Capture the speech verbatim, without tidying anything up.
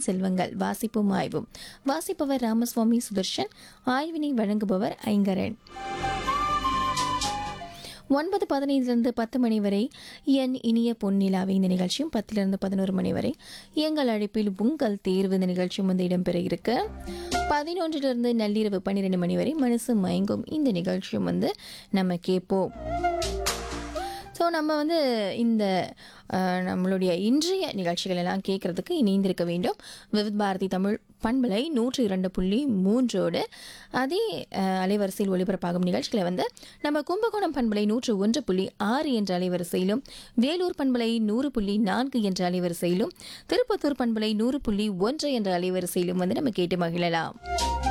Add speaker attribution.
Speaker 1: செல்வங்கள் வாசிப்பும் ஆய்வும். வாசிப்பவர் ராமசுவாமி சுதர்ஷன். ஆய்வினை வழங்குபவர் ஐங்கரன். ஒன்பது பதினைந்திலிருந்து பத்து மணி வரை என் இனிய பொன்னிலாவை இந்த நிகழ்ச்சியும், பத்திலிருந்து பதினோரு மணி வரை எங்கள் அழைப்பில் உங்கள் தேர்வு இந்த நிகழ்ச்சியும் வந்து இடம்பெற இருக்கு. பதினொன்றிலிருந்து நள்ளிரவு பன்னிரெண்டு மணி வரை மனசு மயங்கும் இந்த நிகழ்ச்சியும் வந்து நம்ம கேட்போம். ஸோ நம்ம வந்து இந்த நம்மளுடைய இன்றைய நிகழ்ச்சிகள் எல்லாம் கேட்குறதுக்கு இணைந்திருக்க வேண்டும். விவித் பாரதி தமிழ் பண்பலை நூற்றி இரண்டு புள்ளி மூன்றோடு அதே அலைவரிசையில் ஒளிபரப்பாகும் நிகழ்ச்சிகளை வந்து நம்ம கும்பகோணம் பண்பலை நூற்று ஒன்று புள்ளி ஆறு என்ற அலைவரிசையிலும், வேலூர் பண்பலை நூறு புள்ளி நான்கு என்ற அலைவரிசையிலும், திருப்பத்தூர் பண்பலை நூறு புள்ளி ஒன்று என்ற அலைவரிசையிலும் வந்து நம்ம கேட்டு மகிழலாம்.